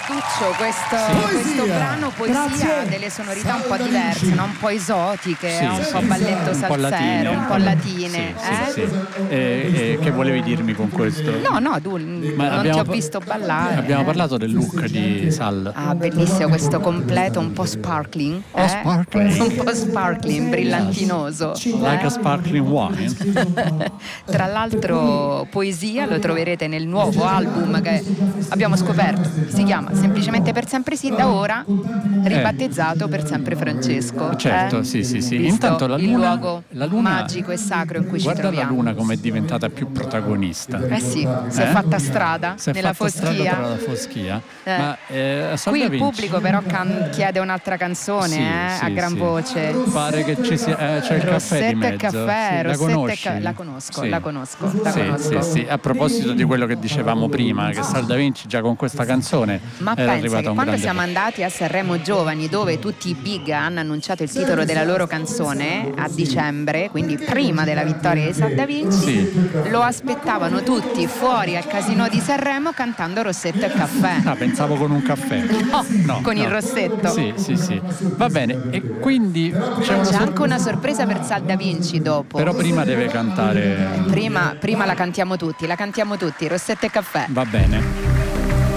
Tuccio, questo brano poesia ha delle sonorità un po' diverse, no? Un po' esotiche, un po' balletto salsero, un po' latine. Sì. Che volevi dirmi con questo? No, tu non ti ho visto ballare. Abbiamo parlato del look di Sal. Ah, bellissimo questo completo, un po' sparkling. Sparkling. Un po' sparkling, brillantinoso. Like a sparkling wine. Tra l'altro poesia lo troverete nel nuovo album che abbiamo scoperto, si chiama semplicemente Per Sempre Sì, da ora ribattezzato Per Sempre Francesco. Certo, sì. Intanto la luna, il luogo magico e sacro in cui ci troviamo. Guarda la luna come è diventata più protagonista. Sì, si è fatta strada nella foschia. Strada tra la foschia. Ma qui il pubblico però chiede un'altra canzone a gran voce. Pare che ci sia c'è il caffè di mezzo. La conosci? La conosco. Sì. A proposito di quello che dicevamo prima, che Sal Da Vinci già con questa canzone ma era pensa arrivato che a un quando grande... siamo andati a Sanremo Giovani, dove tutti i big hanno annunciato il titolo della loro canzone a dicembre, quindi prima della vittoria di Sal Da Vinci, lo aspettavano tutti fuori al Casinò di Sanremo cantando Rossetto e Caffè. Ah, pensavo con un caffè. No, con il rossetto. Sì. Va bene, e quindi c'è anche una sorpresa per Sal Da Vinci dopo. Però prima deve cantare. Prima la cantiamo tutti, Rossetto e Caffè. Va bene.